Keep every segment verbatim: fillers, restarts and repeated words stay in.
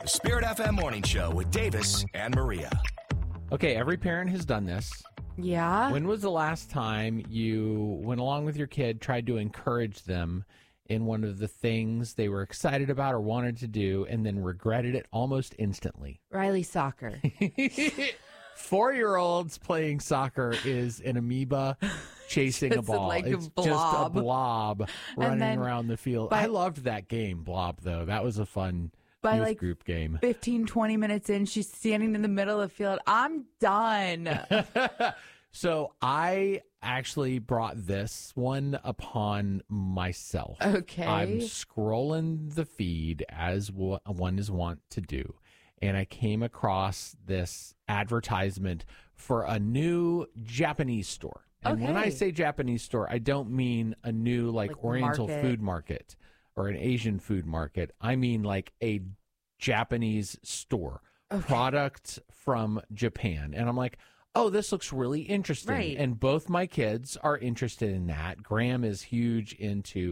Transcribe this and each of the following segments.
Spirit F M Morning Show with Davis and Maria. Okay, every parent has done this. Yeah. When was the last time you went along with your kid, tried to encourage them in one of the things they were excited about or wanted to do, and then regretted it almost instantly? Riley soccer. Four-year-olds playing soccer is an amoeba chasing a Just ball. like a it's just a blob. blob running then around the field. by- I loved that game, Blob, though. That was a fun By youth like group game. fifteen, twenty minutes in, she's standing in the middle of the field. I'm done. So I actually brought this one upon myself. Okay. I'm scrolling the feed as wa- one is wont to do. And I came across this advertisement for a new Japanese store. And when I Okay. say Japanese store, I don't mean a new like, Like Oriental market. food market or an Asian food market. I mean like a Japanese store, product from Japan. And I'm like, oh, this looks really interesting. Right. And both my kids are interested in that. Graham is huge into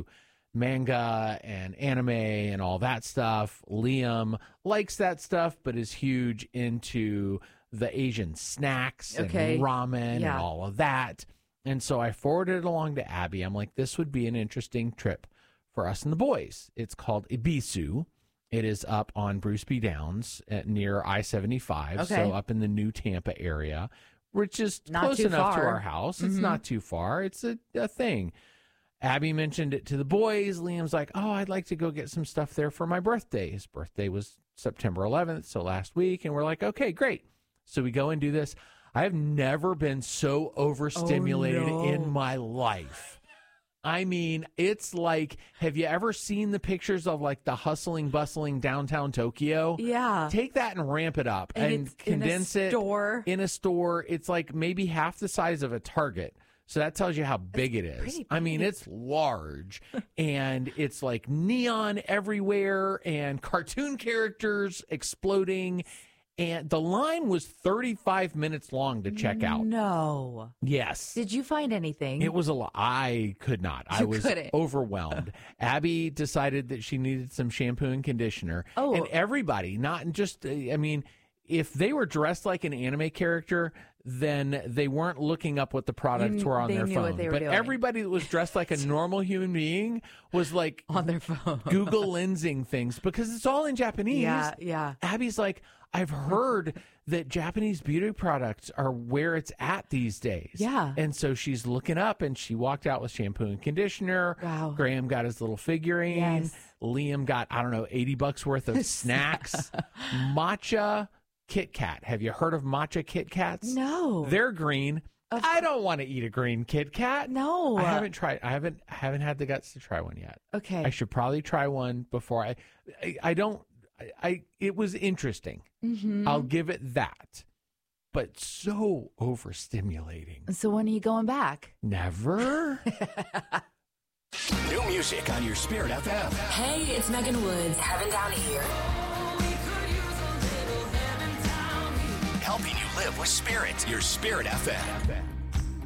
manga and anime and all that stuff. Liam likes that stuff, but is huge into the Asian snacks Okay. and ramen Yeah. and all of that. And so I forwarded it along to Abby. I'm like, this would be an interesting trip for us and the boys. It's called Ibisu. It is up on Bruce B. Downs at, near I seventy-five, Okay. so up in the new Tampa area, which is Not close too enough to far. our house. It's Mhm. not too far. It's a, a thing. Abby mentioned it to the boys. Liam's like, oh, I'd like to go get some stuff there for my birthday. His birthday was September eleventh, so last week. And we're like, okay, great. So we go and do this. I have never been so overstimulated Oh, no. in my life. I mean, it's like, have you ever seen the pictures of like the hustling, bustling downtown Tokyo? Yeah. Take that and ramp it up and, And it's condense in a it store. in a store. It's like maybe half the size of a Target. So that tells you how big it is. pretty I mean, big. it's large and it's like neon everywhere and cartoon characters exploding. And the line was thirty-five minutes long to check out. No. Yes. Did you find anything? It was a lot. I could not. I You was couldn't. overwhelmed. Abby decided that she needed some shampoo and conditioner. Oh. And everybody, not just, uh, I mean, if they were dressed like an anime character, then they weren't looking up what the products You- were on they their knew phone. what they were But doing. everybody that was dressed like a normal human being was like on their phone. Google lensing things because it's all in Japanese. Yeah, yeah. Abby's like, I've heard that Japanese beauty products are where it's at these days. Yeah. And so she's looking up and she walked out with shampoo and conditioner. Wow. Graham got his little figurine. Yes. Liam got, I don't know, eighty bucks worth of snacks. Matcha Kit Kat. Have you heard of matcha Kit Kats? No. They're green. I don't want to eat a green Kit Kat. No. I haven't tried. I haven't haven't had the guts to try one yet. Okay. I should probably try one before I. I, I don't. I, I. It was interesting. Mm-hmm. I'll give it that, but so overstimulating. So when are you going back? Never. New music on your Spirit F M. Hey, it's Megan Woods. Heaven Down here. Helping you live with Spirit. Your Spirit F M.